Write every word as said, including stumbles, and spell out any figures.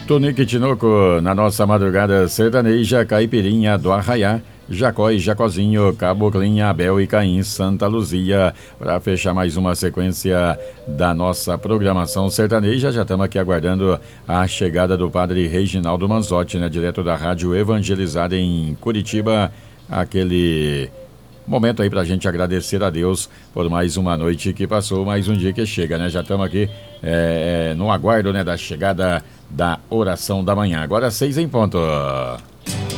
Tonique Tinoco, na nossa madrugada sertaneja, Caipirinha do Arraiá, Jacó e Jacozinho, Caboclinha, Abel e Caim, Santa Luzia. Para fechar mais uma sequência da nossa programação sertaneja, já estamos aqui aguardando a chegada do padre Reginaldo Manzotti, né, direto da Rádio Evangelizada em Curitiba. Aquele momento aí pra gente agradecer a Deus por mais uma noite que passou, mais um dia que chega, né? Já estamos aqui é, no aguardo, né, da chegada da oração da manhã. Agora seis em ponto.